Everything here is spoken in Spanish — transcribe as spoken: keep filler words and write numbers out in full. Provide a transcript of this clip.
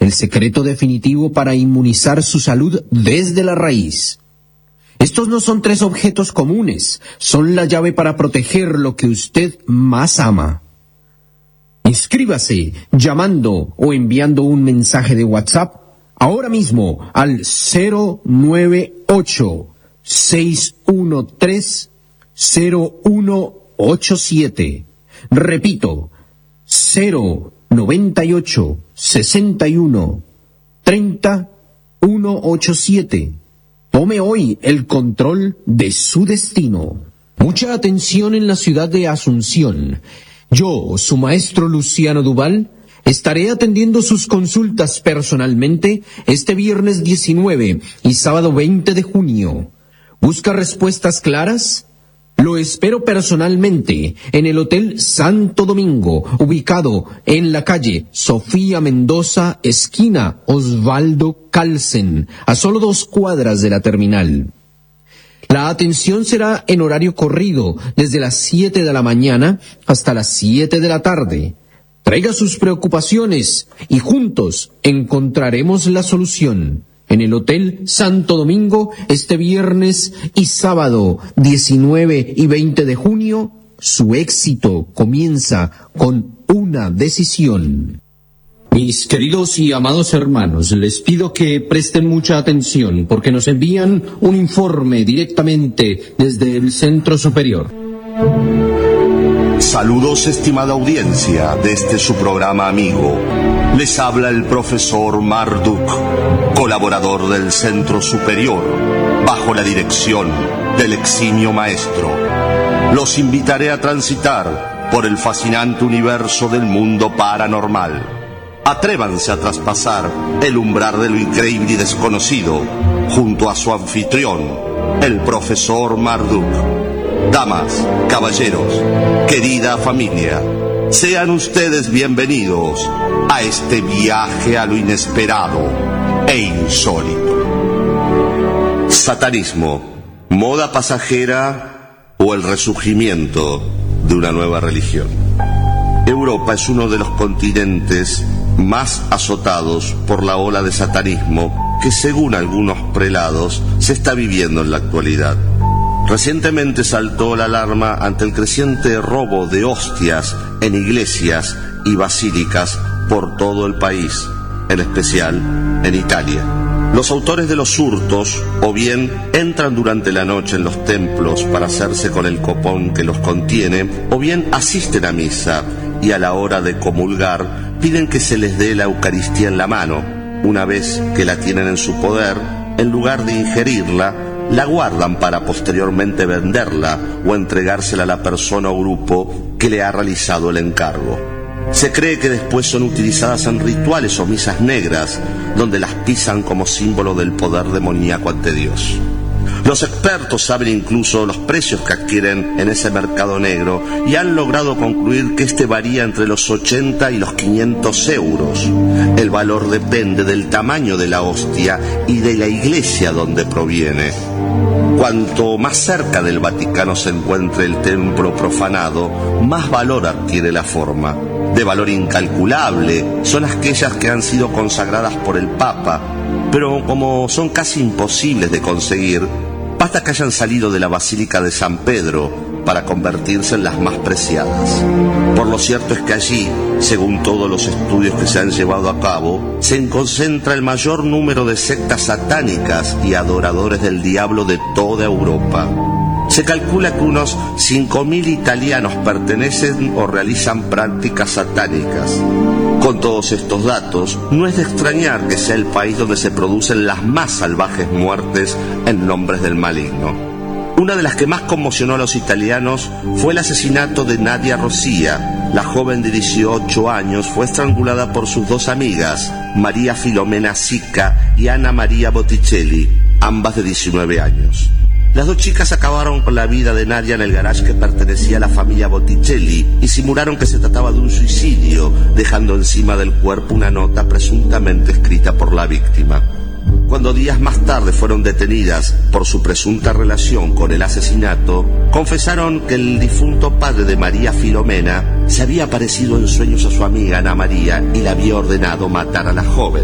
el secreto definitivo para inmunizar su salud desde la raíz. Estos no son tres objetos comunes, son la llave para proteger lo que usted más ama. Inscríbase llamando o enviando un mensaje de WhatsApp ahora mismo al cero nueve ocho, seis uno tres, cero uno ocho siete. Repito, cero noventa y ocho, sesenta y uno, treinta, ciento ochenta y siete. Tome hoy el control de su destino. Mucha atención en la ciudad de Asunción. Yo, su maestro Luciano Duval, estaré atendiendo sus consultas personalmente este viernes diecinueve y sábado veinte de junio. ¿Busca respuestas claras? Lo espero personalmente en el Hotel Santo Domingo, ubicado en la calle Sofía Mendoza, esquina Osvaldo Calsen, a solo dos cuadras de la terminal. La atención será en horario corrido, desde las siete de la mañana hasta las siete de la tarde. Traiga sus preocupaciones y juntos encontraremos la solución. En el Hotel Santo Domingo, este viernes y sábado diecinueve y veinte de junio, su éxito comienza con una decisión. Mis queridos y amados hermanos, les pido que presten mucha atención porque nos envían un informe directamente desde el Centro Superior. Saludos, estimada audiencia, de este su programa amigo. Les habla el profesor Marduk, colaborador del Centro Superior, bajo la dirección del eximio maestro. Los invitaré a transitar por el fascinante universo del mundo paranormal. Atrévanse a traspasar el umbral de lo increíble y desconocido, junto a su anfitrión, el profesor Marduk. Damas, caballeros, querida familia, sean ustedes bienvenidos a este viaje a lo inesperado e insólito. Satanismo, moda pasajera o el resurgimiento de una nueva religión. Europa es uno de los continentes más azotados por la ola de satanismo que, según algunos prelados, se está viviendo en la actualidad. Recientemente saltó la alarma ante el creciente robo de hostias en iglesias y basílicas por todo el país, en especial en Italia. Los autores de los hurtos o bien entran durante la noche en los templos para hacerse con el copón que los contiene, o bien asisten a misa y a la hora de comulgar piden que se les dé la Eucaristía en la mano. Una vez que la tienen en su poder, en lugar de ingerirla, la guardan para posteriormente venderla o entregársela a la persona o grupo que le ha realizado el encargo. Se cree que después son utilizadas en rituales o misas negras, donde las pisan como símbolo del poder demoníaco ante Dios. Los expertos saben incluso los precios que adquieren en ese mercado negro y han logrado concluir que este varía entre los ochenta y los quinientos euros. El valor depende del tamaño de la hostia y de la iglesia donde proviene. Cuanto más cerca del Vaticano se encuentre el templo profanado, más valor adquiere la forma. De valor incalculable son aquellas que han sido consagradas por el Papa, pero como son casi imposibles de conseguir, basta que hayan salido de la Basílica de San Pedro para convertirse en las más preciadas. Por lo cierto es que allí, según todos los estudios que se han llevado a cabo, se concentra el mayor número de sectas satánicas y adoradores del diablo de toda Europa. Se calcula que unos cinco mil italianos pertenecen o realizan prácticas satánicas. Con todos estos datos, no es de extrañar que sea el país donde se producen las más salvajes muertes en nombres del maligno. Una de las que más conmocionó a los italianos fue el asesinato de Nadia Rossia. La joven de dieciocho años fue estrangulada por sus dos amigas, María Filomena Sica y Ana María Botticelli, ambas de diecinueve años. Las dos chicas acabaron con la vida de Nadia en el garage que pertenecía a la familia Botticelli y simularon que se trataba de un suicidio, dejando encima del cuerpo una nota presuntamente escrita por la víctima. Cuando días más tarde fueron detenidas por su presunta relación con el asesinato, confesaron que el difunto padre de María Filomena se había aparecido en sueños a su amiga Ana María y le había ordenado matar a la joven.